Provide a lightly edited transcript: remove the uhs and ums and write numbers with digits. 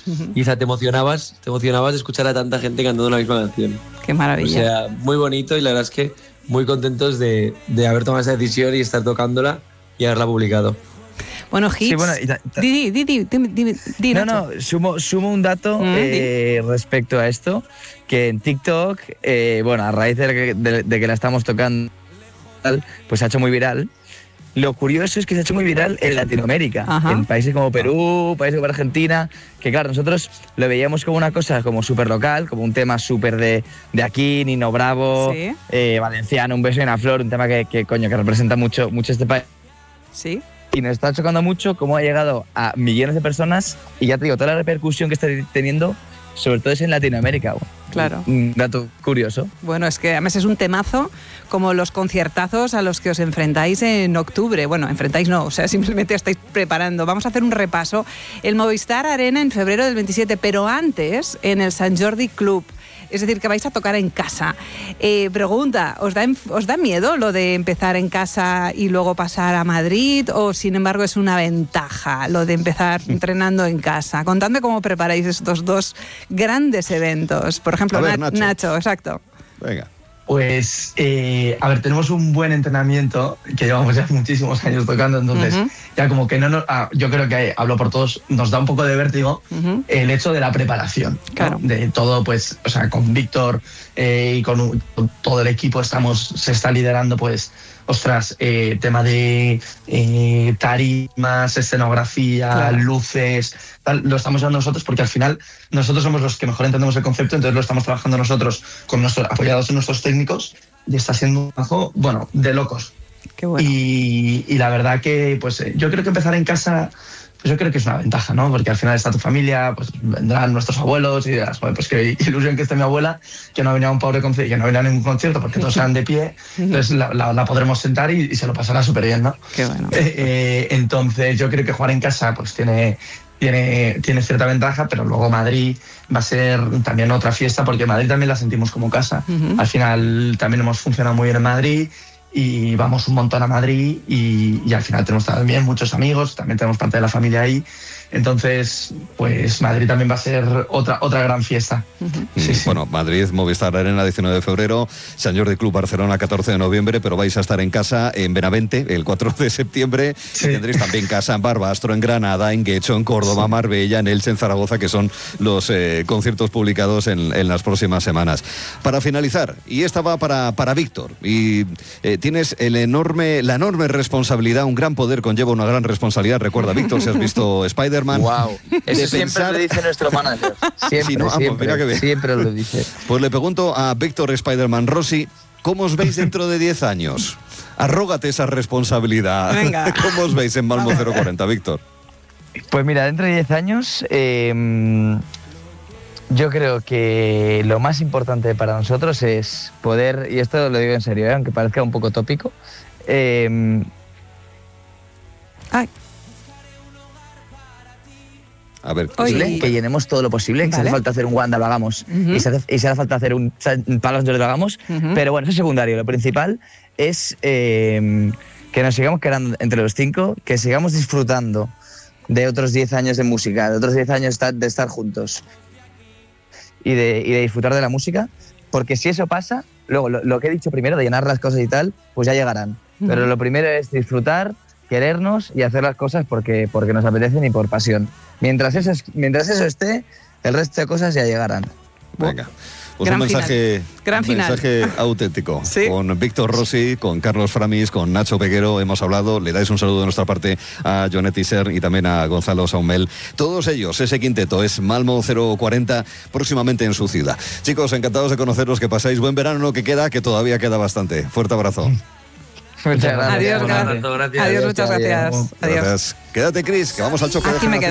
y quizá te emocionabas de escuchar a tanta gente cantando la misma canción. Qué maravilla. O sea, muy bonito y la verdad es que muy contentos de haber tomado esa decisión y estar tocándola y haberla publicado. Bueno, Hits. Sí, bueno, Di, No, sumo un dato respecto a esto, que en TikTok, bueno, a raíz de que la estamos tocando, pues se ha hecho muy viral. Lo curioso es que se ha hecho muy viral en Latinoamérica, en países como Perú, países como Argentina, que claro, nosotros lo veíamos como una cosa como súper local, como un tema súper de aquí, Nino Bravo, valenciano, un beso y una flor, un tema que representa mucho este país. Sí. Y nos está chocando mucho cómo ha llegado a millones de personas y ya te digo, toda la repercusión que está teniendo, sobre todo es en Latinoamérica. Claro. Un dato curioso. Bueno, es que además es un temazo como los conciertazos a los que os enfrentáis en octubre. Bueno, enfrentáis no, o sea, simplemente estáis preparando. Vamos a hacer un repaso. El Movistar Arena en febrero del 27, pero antes en el Sant Jordi Club. Es decir, que vais a tocar en casa. Pregunta, ¿os da miedo lo de empezar en casa y luego pasar a Madrid? ¿O, sin embargo, es una ventaja lo de empezar entrenando en casa? Contadme cómo preparáis estos dos grandes eventos. Por ejemplo, Nacho, exacto. Venga. Pues, a ver, tenemos un buen entrenamiento, que llevamos ya muchísimos años tocando, entonces ya como que yo creo que, hablo por todos, nos da un poco de vértigo el hecho de la preparación, claro, ¿no? De todo, pues, o sea, con Víctor y con todo el equipo se está liderando, pues, tema de tarimas, escenografía, claro, luces, tal, lo estamos llevando nosotros porque al final nosotros somos los que mejor entendemos el concepto, entonces lo estamos trabajando nosotros apoyados en nuestros técnicos y está siendo un trabajo, bueno, de locos. Qué bueno. Y la verdad que, pues, yo creo que empezar en casa, pues yo creo que es una ventaja, ¿no? Porque al final está tu familia, pues vendrán nuestros abuelos y dirás, joder, pues qué ilusión que esté mi abuela, que no ha venido a un pobre concierto, que no ha venido a ningún concierto porque todos están de pie, entonces la podremos sentar y se lo pasará súper bien, ¿no? Qué bueno. Entonces yo creo que jugar en casa pues tiene cierta ventaja, pero luego Madrid va a ser también otra fiesta porque Madrid también la sentimos como casa. Al final también hemos funcionado muy bien en Madrid y vamos un montón a Madrid y al final tenemos también muchos amigos, también tenemos parte de la familia ahí. Entonces, pues Madrid también va a ser otra gran fiesta. Sí. Bueno, Madrid, Movistar Arena, 19 de febrero, Sant Jordi Club Barcelona, 14 de noviembre, pero vais a estar en casa en Benavente el 4 de septiembre. Sí. Y tendréis también casa en Barbastro, en Granada, en Guecho, en Córdoba, Marbella, en Elche, en Zaragoza, que son los conciertos publicados en las próximas semanas. Para finalizar, y esta va para Víctor, y tienes la enorme responsabilidad, un gran poder conlleva una gran responsabilidad. Recuerda, Víctor, si has visto Spider-Man. Wow, eso siempre lo dice nuestro manager. Siempre lo dice. Pues le pregunto a Víctor Spider-Man Rossi, ¿cómo os veis dentro de 10 años? Arrógate esa responsabilidad. Venga. ¿Cómo os veis en Malmo 040, Víctor? Pues mira, dentro de 10 años, yo creo que lo más importante para nosotros es poder, y esto lo digo en serio, aunque parezca un poco tópico, a ver, que llenemos todo lo posible, que si hace falta hacer un Wanda lo hagamos, y si hace falta hacer un Palos lo hagamos, pero bueno, eso es secundario. Lo principal es que nos sigamos quedando entre los 5, que sigamos disfrutando de otros 10 años de música, de otros 10 años de estar juntos y de disfrutar de la música, porque si eso pasa, luego lo que he dicho primero, de llenar las cosas y tal, pues ya llegarán. Pero lo primero es disfrutar, querernos y hacer las cosas porque nos apetecen y por pasión. Mientras eso esté, el resto de cosas ya llegarán. Venga. Pues un mensaje auténtico. ¿Sí? Con Víctor Rossi, con Carlos Framis, con Nacho Peguero hemos hablado. Le dais un saludo de nuestra parte a Jonet Isern y también a Gonzalo Saumel. Todos ellos, ese quinteto, es Malmo 040, próximamente en su ciudad. Chicos, encantados de conoceros, que pasáis buen verano, que todavía queda bastante. Fuerte abrazo. Muchas gracias. Adiós, gracias. Adiós, muchas gracias. Adiós. Quédate, Cris, que vamos al choque de Aquí me quedo.